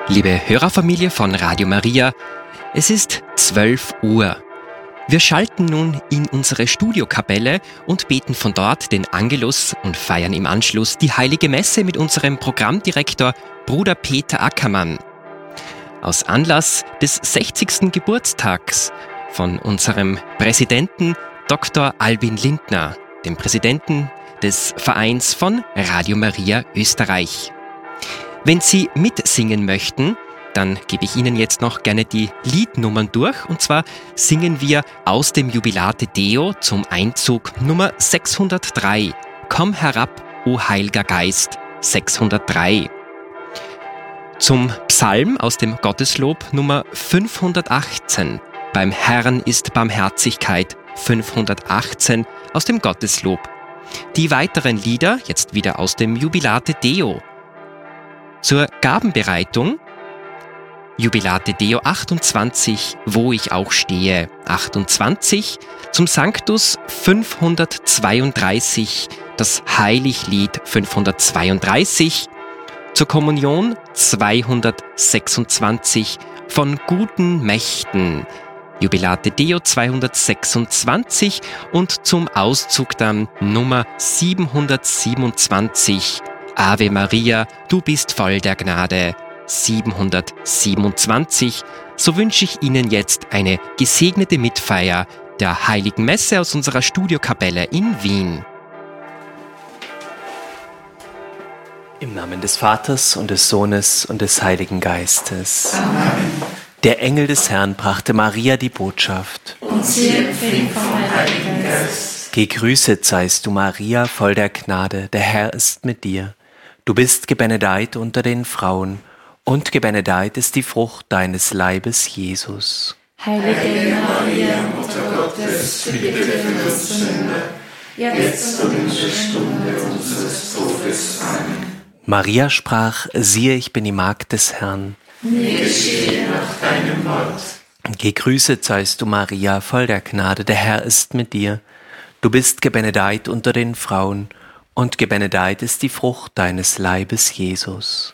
Liebe Hörerfamilie von Radio Maria, es ist 12 Uhr. Wir schalten nun in unsere Studiokapelle und beten von dort den Angelus und feiern im Anschluss die Heilige Messe mit unserem Programmdirektor Bruder Peter Ackermann. Aus Anlass des 60. Geburtstags von unserem Präsidenten Dr. Albin Lindner, dem Präsidenten des Vereins von Radio Maria Österreich. Wenn Sie mitsingen möchten, dann gebe ich Ihnen jetzt noch gerne die Liednummern durch. Und zwar singen wir aus dem Jubilate Deo zum Einzug Nummer 603. Komm herab, o Heiliger Geist, 603. Zum Psalm aus dem Gotteslob Nummer 518. Beim Herrn ist Barmherzigkeit, 518 aus dem Gotteslob. Die weiteren Lieder jetzt wieder aus dem Jubilate Deo. Zur Gabenbereitung Jubilate Deo 28, wo ich auch stehe, 28, zum Sanctus 532, das Heiliglied 532, zur Kommunion 226 von guten Mächten, Jubilate Deo 226 und zum Auszug dann Nummer 727, Ave Maria, du bist voll der Gnade, 727. So wünsche ich Ihnen jetzt eine gesegnete Mitfeier der Heiligen Messe aus unserer Studiokapelle in Wien. Im Namen des Vaters und des Sohnes und des Heiligen Geistes. Amen. Der Engel des Herrn brachte Maria die Botschaft. Und sie empfing vom Heiligen Geist. Gegrüßet seist du, Maria, voll der Gnade, der Herr ist mit dir. Du bist gebenedeit unter den Frauen, und gebenedeit ist die Frucht deines Leibes, Jesus. Heilige Maria, Mutter Gottes, bitte für uns Sünder, jetzt und in der Stunde unseres Todes. Amen. Maria sprach, siehe, ich bin die Magd des Herrn. Mir geschehe nach deinem Wort. Gegrüßet seist du, Maria, voll der Gnade, der Herr ist mit dir. Du bist gebenedeit unter den Frauen, und gebenedeit ist die Frucht deines Leibes, Jesus.